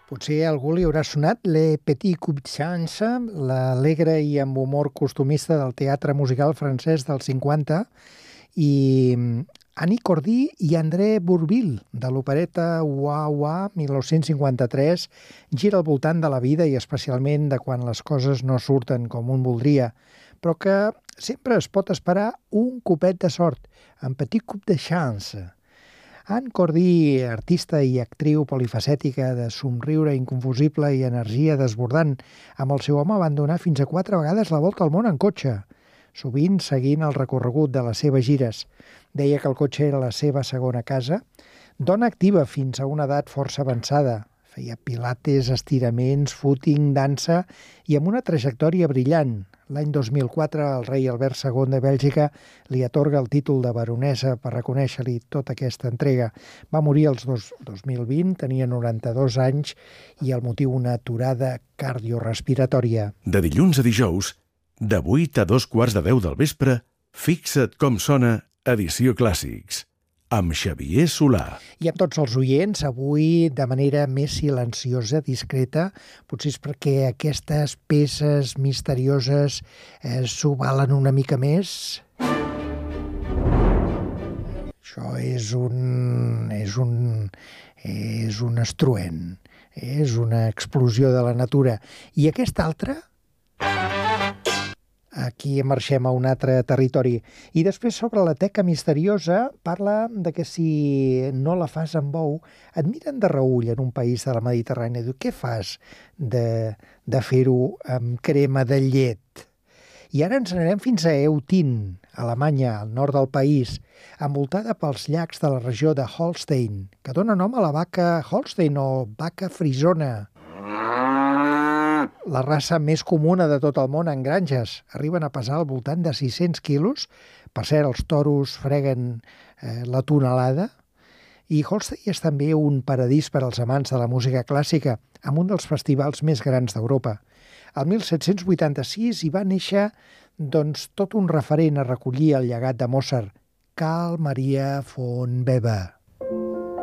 Potser a algú li haurà sonat Le Petit Coup de Chance, l'alegre i amb humor costumista del teatre musical francès dels 50, i Annie Cordy i André Bourvil, de l'opereta Ouah Ouah 1953, gira al voltant de la vida i especialment de quan les coses no surten com un voldria, però que sempre es pot esperar un copet de sort, un petit coup de chance. Anne Cordy, artista i actriu polifacètica de somriure inconfusible i energia desbordant, amb el seu home van donar fins a 4 vegades la volta al món en cotxe, sovint seguint el recorregut de les seves gires. Deia que el cotxe era la seva segona casa. Dona activa fins a una edat força avançada. Feia pilates, estiraments, footing, dansa i amb una trajectòria brillant. L'any 2004 el rei Albert II de Bèlgica li atorga el títol de baronessa per reconèixer-li tota aquesta entrega. Va morir el 2020, tenia 92 anys i el motiu una aturada cardiorespiratòria. De dilluns a dijous, de 8 a 2:15 del vespre, Fixa't com sona, edició Clàssics, amb Xavier Solà. I amb tots els oients, avui de manera més silenciosa, discreta, potser és perquè aquestes peces misterioses s'ho valen una mica més. Això és un estruent, és una explosió de la natura. I aquesta altra? Aquí marxem a un altre territori. I després, sobre la teca misteriosa, parla de que si no la fas amb bou, et miren de reüll en un país de la Mediterrània. Diu, què fas de fer-ho amb crema de llet? I ara ens n'anem fins a Eutin, Alemanya, al nord del país, envoltada pels llacs de la regió de Holstein, que dona nom a la vaca Holstein o vaca frisona. La raça més comuna de tot el món en granges. Arriben a pesar al voltant de 600 quilos. Per cert, els toros freguen la tonelada. I Holstein és també un paradís per als amants de la música clàssica, amb un dels festivals més grans d'Europa. El 1786 hi va néixer tot un referent a recollir el llegat de Mozart, Carl Maria von Weber.